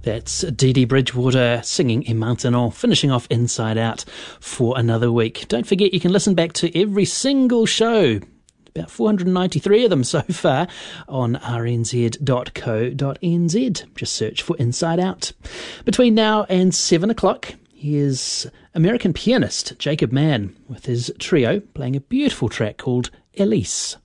That's Dee Dee Bridgewater singing Et Maintenant, finishing off Inside Out for another week. Don't forget you can listen back to every single show, about 493 of them so far, on rnz.co.nz. Just search for Inside Out. Between now and 7 o'clock, here's American pianist Jacob Mann with his trio playing a beautiful track called Elise.